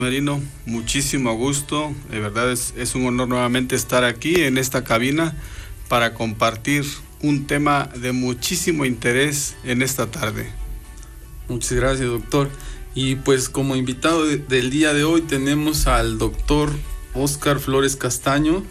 Merino, muchísimo gusto, de verdad es un honor nuevamente estar aquí en esta cabina para compartir un tema de muchísimo interés en esta tarde. Muchas gracias, doctor. Y pues como invitado del día de hoy tenemos al doctor Óscar Flores Castaño,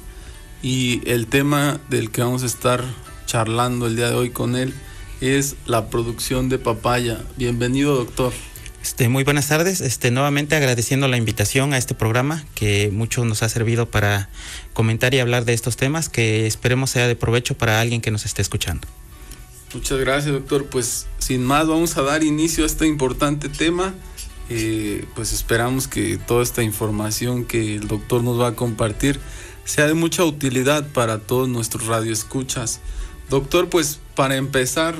y el tema del que vamos a estar charlando el día de hoy con él es la producción de papaya. Bienvenido, doctor. Muy buenas tardes, nuevamente agradeciendo la invitación a este programa que mucho nos ha servido para comentar y hablar de estos temas, que esperemos sea de provecho para alguien que nos esté escuchando. Muchas gracias, doctor. Pues sin más vamos a dar inicio a este importante tema. Pues esperamos que toda esta información que el doctor nos va a compartir sea de mucha utilidad para todos nuestros radioescuchas. Doctor, pues para empezar,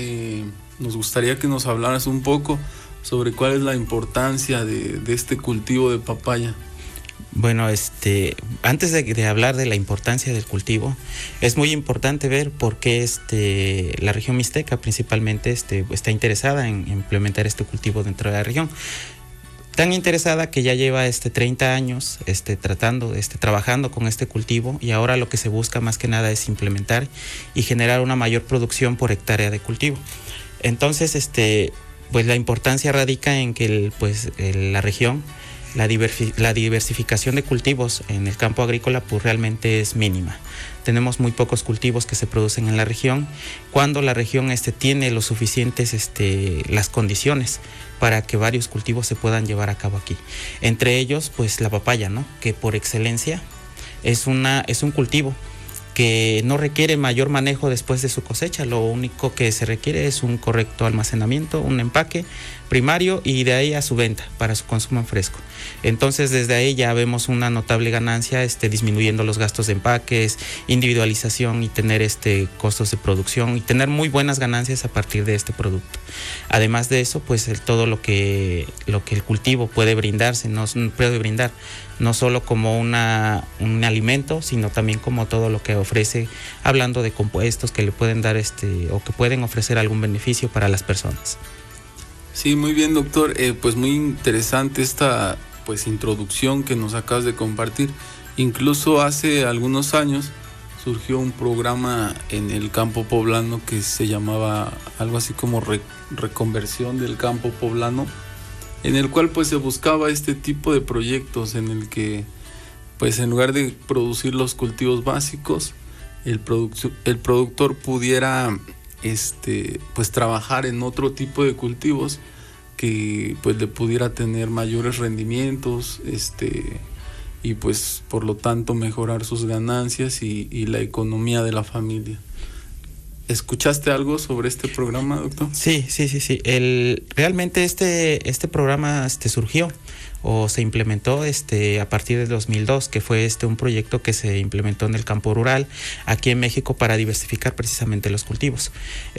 nos gustaría que nos hablaras un poco sobre cuál es la importancia de este cultivo de papaya. Bueno, antes de hablar de la importancia del cultivo, es muy importante ver por qué la región mixteca principalmente está interesada en implementar este cultivo dentro de la región. Tan interesada que ya lleva 30 años trabajando con este cultivo, y ahora lo que se busca más que nada es implementar y generar una mayor producción por hectárea de cultivo. Entonces, pues la importancia radica en que la región, la diversificación de cultivos en el campo agrícola pues realmente es mínima. Tenemos muy pocos cultivos que se producen en la región, cuando la región tiene lo suficientes las condiciones para que varios cultivos se puedan llevar a cabo aquí. Entre ellos, pues la papaya, ¿no? Que por excelencia es un cultivo que no requiere mayor manejo después de su cosecha. Lo único que se requiere es un correcto almacenamiento, un empaque primario, y de ahí a su venta para su consumo en fresco. Entonces desde ahí ya vemos una notable ganancia, disminuyendo los gastos de empaques, individualización, y tener costos de producción y tener muy buenas ganancias a partir de este producto. Además de eso, pues todo lo que el cultivo puede brindarse, no solo como un alimento, sino también como todo lo que ofrece, hablando de compuestos que le pueden dar o que pueden ofrecer algún beneficio para las personas. Sí, muy bien, doctor. Pues muy interesante esta introducción que nos acabas de compartir. Incluso hace algunos años surgió un programa en el campo poblano que se llamaba algo así como reconversión del campo poblano, en el cual se buscaba este tipo de proyectos en el que en lugar de producir los cultivos básicos, el productor pudiera trabajar en otro tipo de cultivos que le pudiera tener mayores rendimientos, y por lo tanto mejorar sus ganancias y la economía de la familia. ¿Escuchaste algo sobre este programa, doctor? Sí. Realmente este programa surgió o se implementó a partir de 2002, que fue un proyecto que se implementó en el campo rural aquí en México para diversificar precisamente los cultivos.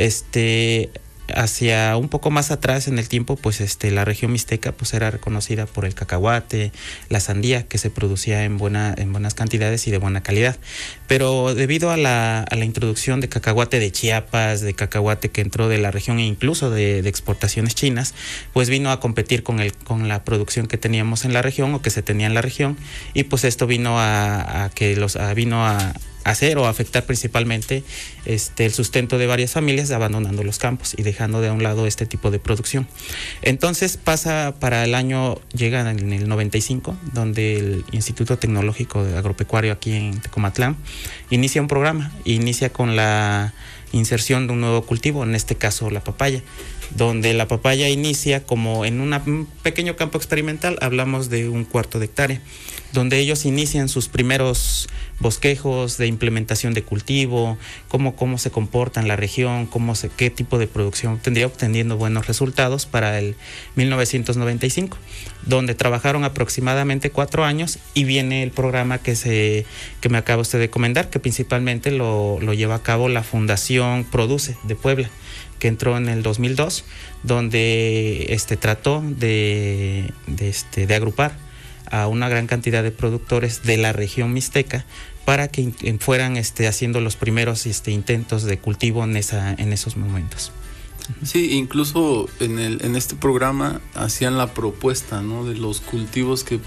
Hacia un poco más atrás en el tiempo, la región mixteca era reconocida por el cacahuate, la sandía, que se producía en buenas cantidades y de buena calidad. Pero debido a la introducción de cacahuate de Chiapas, de cacahuate que entró de la región e incluso de exportaciones chinas, vino a competir con la producción que teníamos en la región o que se tenía en la región, y esto vino a hacer o afectar principalmente el sustento de varias familias, abandonando los campos y dejando de un lado este tipo de producción. Entonces llega en el 95, donde el Instituto Tecnológico Agropecuario aquí en Tecomactlán inicia un programa, inicia con la inserción de un nuevo cultivo, en este caso la papaya, donde la papaya inicia como en un pequeño campo experimental, hablamos de 1/4 de hectárea, donde ellos inician sus primeros bosquejos de implementación de cultivo, cómo se comporta en la región, qué tipo de producción tendría, obteniendo buenos resultados para el 1995, donde trabajaron aproximadamente 4 años, y viene el programa que me acaba usted de comentar, que principalmente lo lleva a cabo la Fundación Produce de Puebla, que entró en el 2002, donde trató de agrupar a una gran cantidad de productores de la región mixteca para que fueran haciendo los primeros intentos de cultivo en esos momentos. Sí, incluso en este programa hacían la propuesta, ¿no?, de los cultivos que